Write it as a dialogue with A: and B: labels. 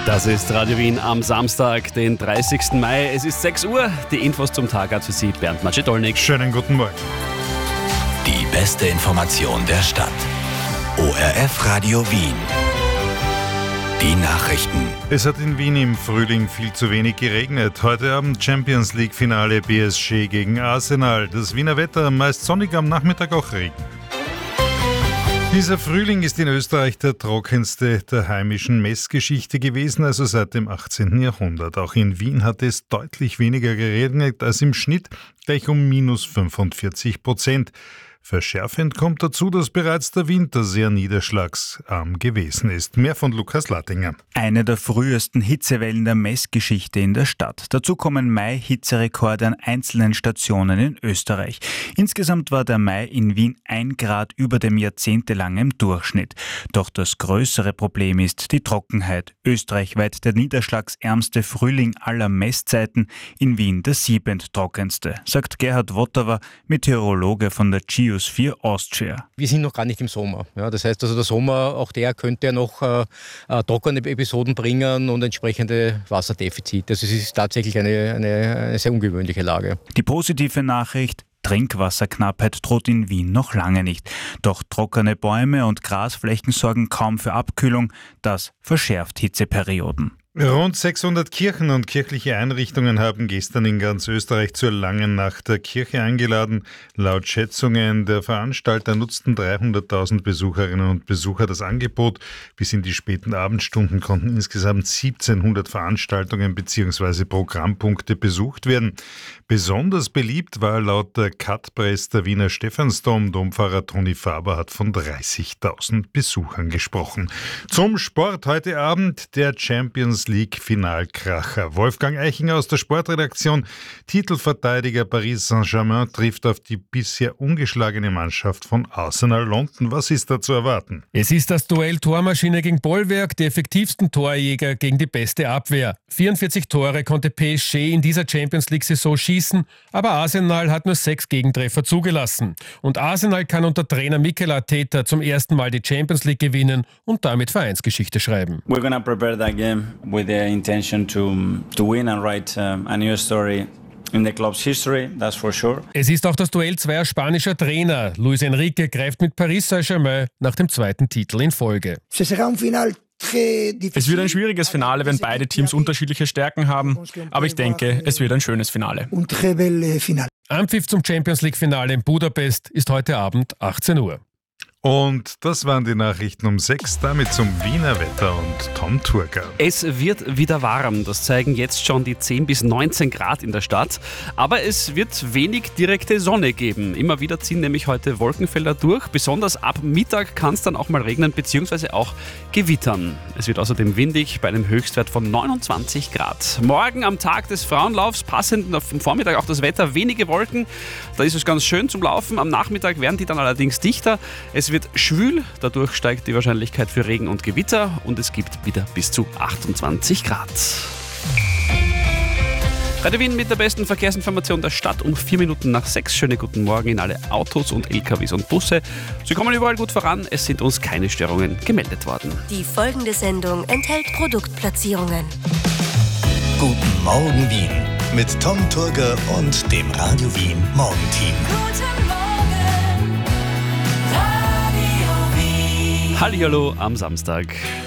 A: Das ist Radio Wien am Samstag, den 30. Mai. Es ist 6 Uhr. Die Infos zum Tag hat für Sie Bernd Macedolnik.
B: Schönen guten Morgen.
C: Die beste Information der Stadt. ORF Radio Wien. Die Nachrichten.
B: Es hat in Wien im Frühling viel zu wenig geregnet. Heute Abend Champions League Finale PSG gegen Arsenal. Das Wiener Wetter meist sonnig, am Nachmittag auch Regen. Dieser Frühling ist in Österreich der trockenste der heimischen Messgeschichte gewesen, also seit dem 18. Jahrhundert. Auch in Wien hat es deutlich weniger geregnet als im Schnitt, gleich um -45%. Verschärfend kommt dazu, dass bereits der Winter sehr niederschlagsarm gewesen ist. Mehr von Lukas Lattinger.
D: Eine der frühesten Hitzewellen der Messgeschichte in der Stadt. Dazu kommen Mai-Hitzerekorde an einzelnen Stationen in Österreich. Insgesamt war der Mai in Wien 1 Grad über dem jahrzehntelangen Durchschnitt. Doch das größere Problem ist die Trockenheit. Österreichweit der niederschlagsärmste Frühling aller Messzeiten, in Wien der siebenttrockenste, sagt Gerhard Wotterer, Meteorologe von der Geosphere Austria.
E: Wir sind noch gar nicht im Sommer. Ja, das heißt also, der Sommer, auch der könnte ja noch trockene Episoden bringen und entsprechende Wasserdefizite. Also es ist tatsächlich eine sehr ungewöhnliche Lage.
D: Die positive Nachricht: Trinkwasserknappheit droht in Wien noch lange nicht. Doch trockene Bäume und Grasflächen sorgen kaum für Abkühlung. Das verschärft Hitzeperioden.
B: Rund 600 Kirchen und kirchliche Einrichtungen haben gestern in ganz Österreich zur langen Nacht der Kirche eingeladen. Laut Schätzungen der Veranstalter nutzten 300.000 Besucherinnen und Besucher das Angebot. Bis in die späten Abendstunden konnten insgesamt 1700 Veranstaltungen bzw. Programmpunkte besucht werden. Besonders beliebt war laut der Cut-Press der Wiener Stephansdom. Dompfarrer Toni Faber hat von 30.000 Besuchern gesprochen. Zum Sport heute Abend der Champions League Finalkracher. Wolfgang Eichinger aus der Sportredaktion. Titelverteidiger Paris Saint-Germain trifft auf die bisher ungeschlagene Mannschaft von Arsenal London. Was ist da zu erwarten?
F: Es ist das Duell Tormaschine gegen Bollwerk, die effektivsten Torjäger gegen die beste Abwehr. 44 Tore konnte PSG in dieser Champions League-Saison schießen, aber Arsenal hat nur 6 Gegentreffer zugelassen. Und Arsenal kann unter Trainer Mikel Arteta zum ersten Mal die Champions League gewinnen und damit Vereinsgeschichte schreiben.
G: We're going to prepare that game with the intention to win and write a new story in the club's history, that's for sure.
F: Es ist auch das Duell zweier spanischer Trainer. Luis Enrique greift mit Paris Saint-Germain nach dem zweiten Titel in Folge.
H: Es wird ein schwieriges Finale, wenn beide Teams unterschiedliche Stärken haben, aber ich denke, es wird ein schönes Finale.
F: Anpfiff zum Champions League Finale in Budapest ist heute Abend 18 Uhr.
B: Und das waren die Nachrichten um 6, damit zum Wiener Wetter und Tom Turger.
A: Es wird wieder warm, das zeigen jetzt schon die 10 bis 19 Grad in der Stadt. Aber es wird wenig direkte Sonne geben. Immer wieder ziehen nämlich heute Wolkenfelder durch. Besonders ab Mittag kann es dann auch mal regnen bzw. auch gewittern. Es wird außerdem windig bei einem Höchstwert von 29 Grad. Morgen am Tag des Frauenlaufs, passend auf den Vormittag auch das Wetter, wenige Wolken. Da ist es ganz schön zum Laufen. Am Nachmittag werden die dann allerdings dichter. Es wird schwül, dadurch steigt die Wahrscheinlichkeit für Regen und Gewitter und es gibt wieder bis zu 28 Grad. Radio Wien mit der besten Verkehrsinformation der Stadt um 4 Minuten nach 6. Schönen guten Morgen in alle Autos und LKWs und Busse. Sie kommen überall gut voran, es sind uns keine Störungen gemeldet worden.
I: Die folgende Sendung enthält Produktplatzierungen.
C: Guten Morgen Wien mit Tom Turger und dem Radio Wien Morgenteam.
A: Hallihallo am Samstag.